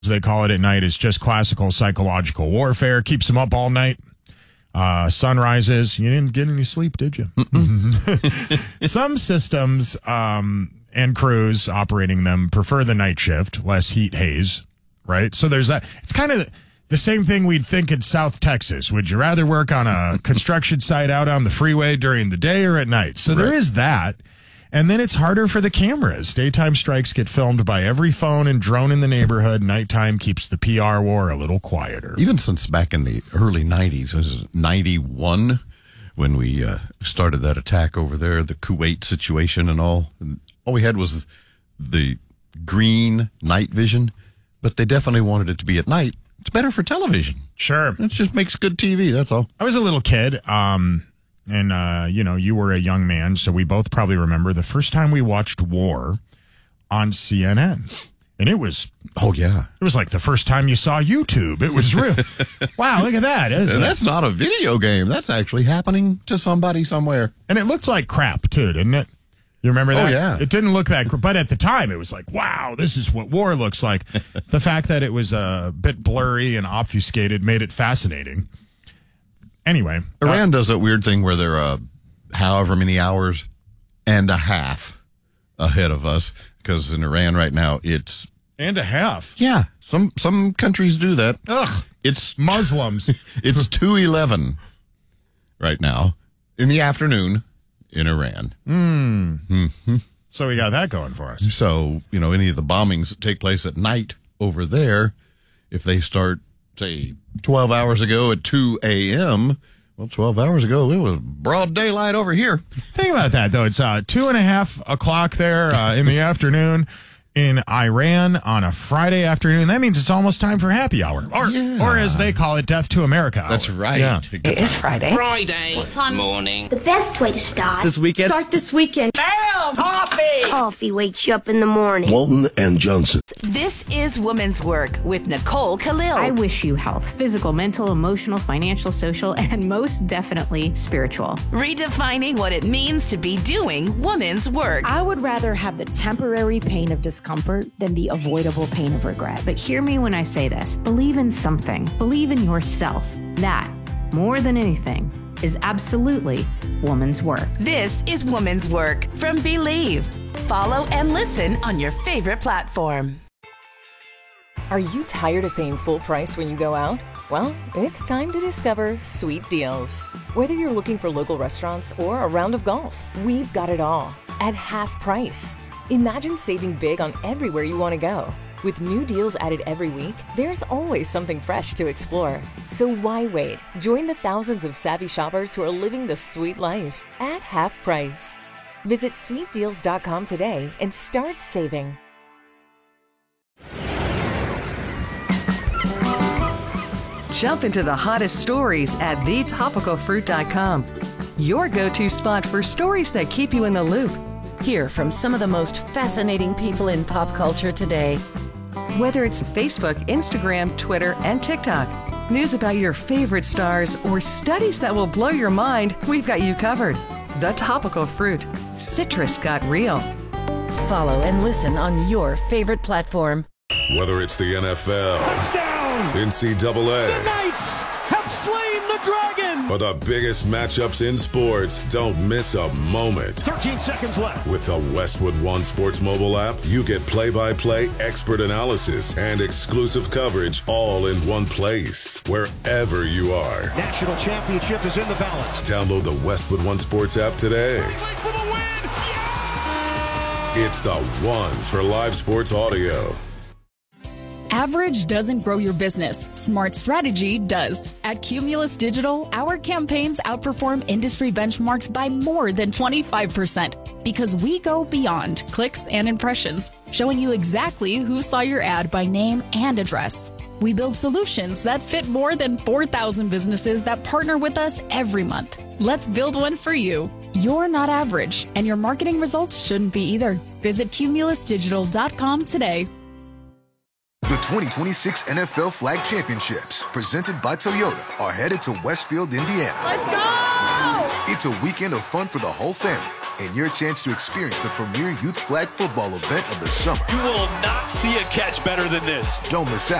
as they call it at night, is just classical psychological warfare. Keeps them up all night. Sunrises. You didn't get any sleep, did you? Some systems and crews operating them prefer the night shift, less heat haze, right? So there's that. It's kind of the same thing we'd think in South Texas. Would you rather work on a construction site out on the freeway during the day or at night? So there is that. And then it's harder for the cameras. Daytime strikes get filmed by every phone and drone in the neighborhood. Nighttime keeps the PR war a little quieter. Even since back in the early 90s, this is 91, when we started that attack over there, the Kuwait situation and all. And all we had was the green night vision, but they definitely wanted it to be at night. It's better for television. Sure. It just makes good TV, that's all. I was a little kid. And, you were a young man, so we both probably remember the first time we watched War on CNN. And it was... Oh, yeah. It was like the first time you saw YouTube. It was real. Wow, look at that. And that's not a video game. That's actually happening to somebody somewhere. And it looked like crap, too, didn't it? You remember that? Oh, yeah. It didn't look that... But at the time, it was like, wow, this is what war looks like. The fact that it was a bit blurry and obfuscated made it fascinating. Anyway. Iran does that weird thing where they're however many hours and a half ahead of us, because in Iran right now it's... And a half? Yeah. Some countries do that. Ugh. It's Muslims. It's 2:11 right now in the afternoon in Iran. Mm-hmm. So we got that going for us. So, any of the bombings that take place at night over there, if they start, say, 12 hours ago at 2 a.m., well, 12 hours ago, it was broad daylight over here. Think about that, though. It's 2:30 o'clock there in the afternoon in Iran on a Friday afternoon. That means it's almost time for happy hour. Or as they call it, Death to America hour. That's right. Yeah. It is Friday. Friday. What time? Morning. The best way to start. This weekend. Start this weekend. Damn! Coffee! Coffee wakes you up in the morning. Walton and Johnson. This is Women's Work with Nicole Khalil. I wish you health, physical, mental, emotional, financial, social, and most definitely spiritual. Redefining what it means to be doing women's work. I would rather have the temporary pain of discomfort than the avoidable pain of regret. But hear me when I say this. Believe in something. Believe in yourself. That, more than anything, is absolutely woman's work. This is Women's Work from Believe. Follow and listen on your favorite platform. Are you tired of paying full price when you go out? Well, it's time to discover Sweet Deals. Whether you're looking for local restaurants or a round of golf, we've got it all at half price. Imagine saving big on everywhere you want to go. With new deals added every week, there's always something fresh to explore. So why wait? Join the thousands of savvy shoppers who are living the sweet life at half price. Visit sweetdeals.com today and start saving. Jump into the hottest stories at thetopicalfruit.com. Your go-to spot for stories that keep you in the loop. Hear from some of the most fascinating people in pop culture today. Whether it's Facebook, Instagram, Twitter, and TikTok, news about your favorite stars, or studies that will blow your mind, we've got you covered. The Topical Fruit. Citrus got real. Follow and listen on your favorite platform. Whether it's the NFL, touchdown, NCAA, the Knights have slain the dragon, or the biggest matchups in sports, don't miss a moment. 13 seconds left. With the Westwood One Sports mobile app, you get play-by-play expert analysis and exclusive coverage all in one place, wherever you are. National championship is in the balance. Download the Westwood One Sports app today. For the win! Yeah! It's the one for live sports audio. Average doesn't grow your business. Smart strategy does. At Cumulus Digital, our campaigns outperform industry benchmarks by more than 25% because we go beyond clicks and impressions, showing you exactly who saw your ad by name and address. We build solutions that fit more than 4,000 businesses that partner with us every month. Let's build one for you. You're not average, and your marketing results shouldn't be either. Visit cumulusdigital.com today. The 2026 NFL Flag Championships, presented by Toyota, are headed to Westfield, Indiana. Let's go! It's a weekend of fun for the whole family, and your chance to experience the premier youth flag football event of the summer. You will not see a catch better than this. Don't miss out.